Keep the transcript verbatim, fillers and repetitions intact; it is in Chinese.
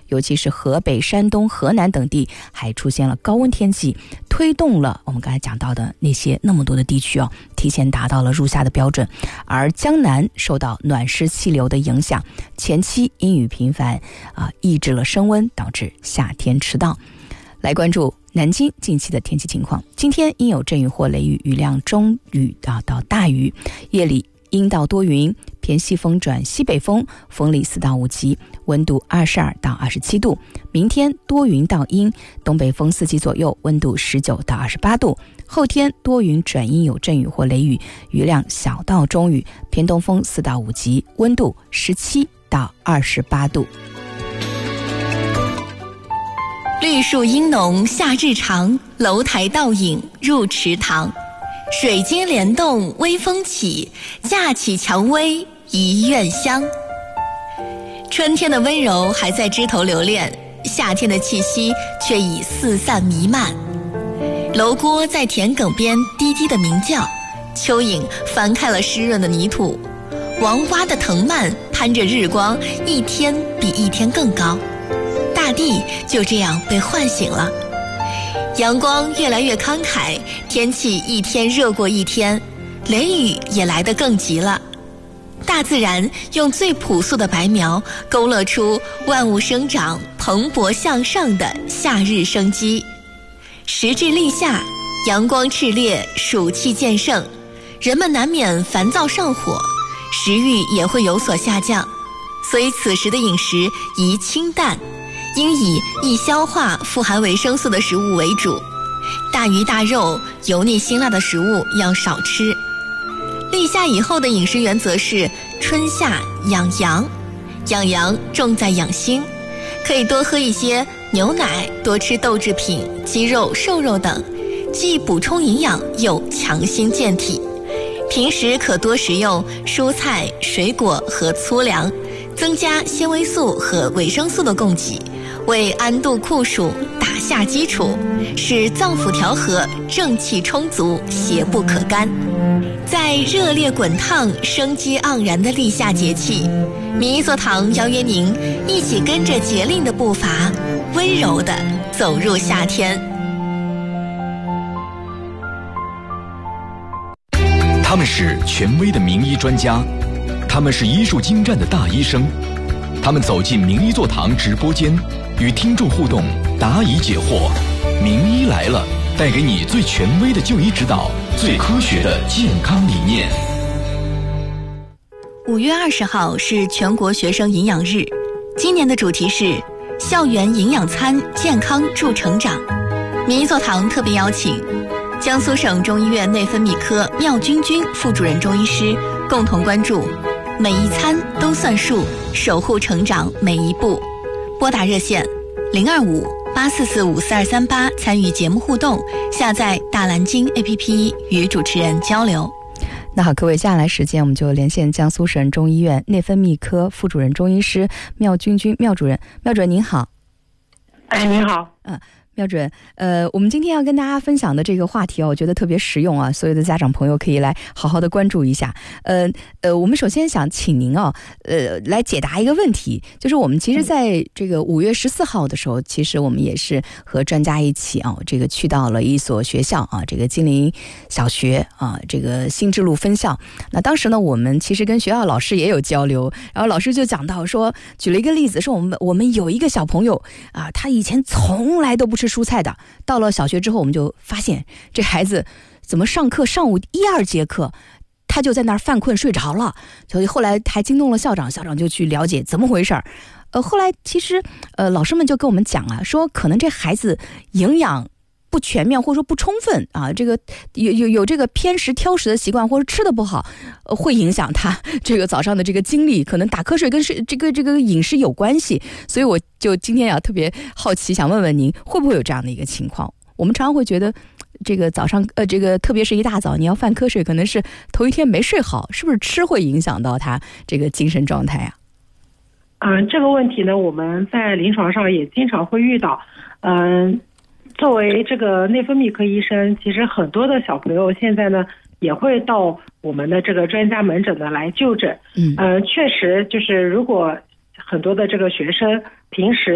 尤其是河北、山东、河南等地还出现了高温天气，推动了我们刚才讲到的那些那么多的地区哦，提前达到了入夏的标准。而江南受到暖湿气流的影响，前期阴雨频繁啊、呃，抑制了升温，导致夏天迟到。来关注南京近期的天气情况。今天阴有阵雨或雷雨，雨量中雨啊到大雨，夜里阴到多云，偏西风转西北风，风力四到五级，温度二十二到二十七度。明天多云到阴，东北风四级左右，温度十九到二十八度。后天多云转阴有阵雨或雷雨，雨量小到中雨，偏东风四到五级，温度十七到二十八度。 绿树阴浓夏日长，楼台倒影入池塘。水晶帘动微风起，架起蔷薇一院香。春天的温柔还在枝头留恋，夏天的气息却已四散弥漫。楼锅在田埂边低低的鸣叫，蚯蚓翻开了湿润的泥土，王蛙的藤蔓攀着日光，一天比一天更高。大地就这样被唤醒了，阳光越来越慷慨，天气一天热过一天，雷雨也来得更急了。大自然用最朴素的白描勾勒出万物生长蓬勃向上的夏日生机。时至立夏，阳光炽烈，暑气渐盛，人们难免烦躁上火，食欲也会有所下降，所以此时的饮食宜清淡，应以易消化、富含维生素的食物为主，大鱼大肉、油腻辛辣的食物要少吃。立夏以后的饮食原则是春夏养阳，养阳重在养心，可以多喝一些牛奶，多吃豆制品、鸡肉、瘦肉等，既补充营养又强心健体。平时可多食用蔬菜、水果和粗粮，增加纤维素和维生素的供给，为安度酷暑打下基础，使脏腑调和，正气充足，邪不可干。在热烈滚烫、生机盎然的立夏节气，民一座堂邀约您一起跟着节令的步伐，温柔地走入夏天。 他们是权威的名医专家，他们是医术精湛的大医生，他们走进名医座堂直播间，与听众互动，答疑解惑。名医来了，带给你最权威的就医指导，最科学的健康理念。 五月二十号是全国学生营养日，今年的主题是校园营养餐，健康助成长。民一座堂特别邀请江苏省中医院内分泌科廖君君副主任中医师共同关注每一餐都算数，守护成长每一步。拨打热线零二五八四四五四二三八参与节目互动，下载大蓝鲸 A P P 与主持人交流。 那好，各位，接下来时间我们就连线江苏省中医院内分泌科副主任中医师廖君君廖主任。廖主任您好。 哎，您好。 嗯。廖主任，呃，我们今天要跟大家分享的这个话题哦，我觉得特别实用啊，所有的家长朋友可以来好好的关注一下。呃呃，我们首先想请您哦，呃，来解答一个问题，就是我们其实在这个五月十四号的时候，其实我们也是和专家一起啊，这个去到了一所学校啊，这个金陵小学啊，这个新知路分校。那当时呢，我们其实跟学校老师也有交流，然后老师就讲到说，举了一个例子，说我们我们有一个小朋友啊，他以前从来都不吃蔬菜的，到了小学之后，我们就发现这孩子怎么上课上午一二节课，他就在那儿犯困睡着了，所以后来还惊动了校长，校长就去了解怎么回事儿。呃，后来其实呃老师们就跟我们讲啊，说可能这孩子营养不全面或者说不充分啊，这个有有有这个偏食挑食的习惯，或者吃的不好，呃，会影响他这个早上的这个精力，可能打瞌睡跟睡这个这个饮食有关系。所以我就今天呀特别好奇，想问问您会不会有这样的一个情况？我们常常会觉得这个早上呃这个特别是一大早你要犯瞌睡，可能是头一天没睡好，是不是吃会影响到他这个精神状态啊？ 嗯、呃，这个问题呢，我们在临床上也经常会遇到。嗯、呃。作为这个内分泌科医生，其实很多的小朋友现在呢也会到我们的这个专家门诊呢来就诊。嗯，呃，确实就是如果很多的这个学生平时